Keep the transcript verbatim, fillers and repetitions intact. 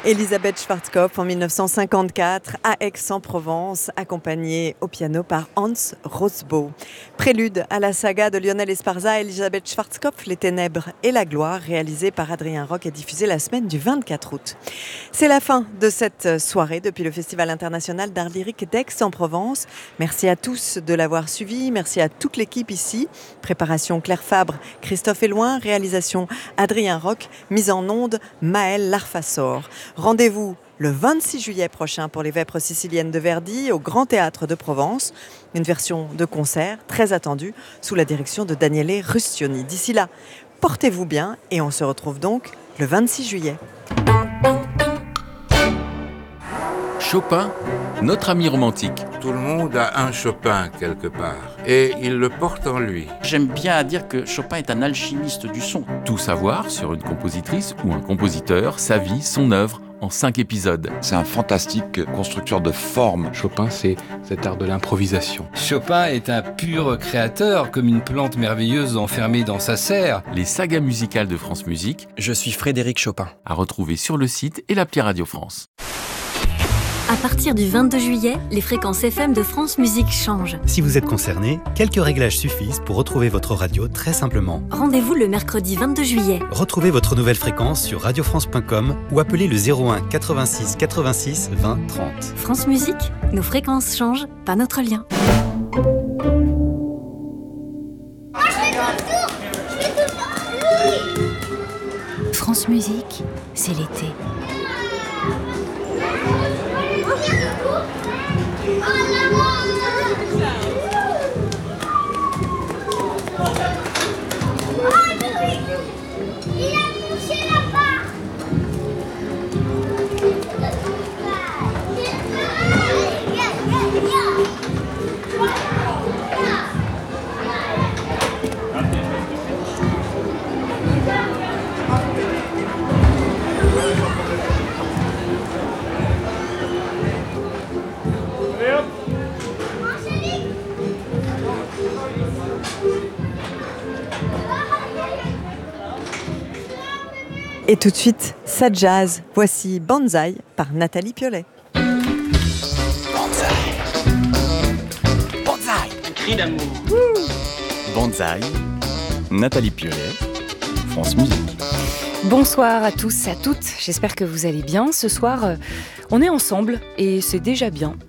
Elisabeth Schwarzkopf en mille neuf cent cinquante-quatre à Aix-en-Provence, accompagnée au piano par Hans Rosbaud. Prélude à la saga de Lionel Esparza, Elisabeth Schwarzkopf, Les Ténèbres et la Gloire, réalisée par Adrien Roch et diffusée la semaine du vingt-quatre août. C'est la fin de cette soirée depuis le Festival international d'art lyrique d'Aix-en-Provence. Merci à tous de l'avoir suivi, merci à toute l'équipe ici. Préparation Claire Fabre, Christophe Éloin, réalisation Adrien Roch, mise en onde Maëlle Larfassor. Rendez-vous le vingt-six juillet prochain pour les Vêpres siciliennes de Verdi au Grand Théâtre de Provence. Une version de concert très attendue sous la direction de Daniele Rustioni. D'ici là, portez-vous bien et on se retrouve donc le vingt-six juillet. Chopin, notre ami romantique. Tout le monde a un Chopin quelque part et il le porte en lui. J'aime bien à dire que Chopin est un alchimiste du son. Tout savoir sur une compositrice ou un compositeur, sa vie, son œuvre, en cinq épisodes. C'est un fantastique constructeur de formes. Chopin, c'est cet art de l'improvisation. Chopin est un pur créateur, comme une plante merveilleuse enfermée dans sa serre. Les sagas musicales de France Musique. Je suis Frédéric Chopin. À retrouver sur le site et l'appli Radio France. À partir du vingt-deux juillet, les fréquences F M de France Musique changent. Si vous êtes concerné, quelques réglages suffisent pour retrouver votre radio très simplement. Rendez-vous le mercredi vingt-deux juillet. Retrouvez votre nouvelle fréquence sur radio france point com ou appelez le zéro un quatre-vingt-six quatre-vingt-six vingt trente. France Musique, nos fréquences changent, pas notre lien. France Musique, c'est l'été. Et tout de suite, ça jazz. Voici Banzai par Nathalie Piolet. Banzai. Banzai. Un cri d'amour. Banzai. Nathalie Piolet. France Musique. Bonsoir à tous et à toutes. J'espère que vous allez bien. Ce soir, euh, on est ensemble et c'est déjà bien.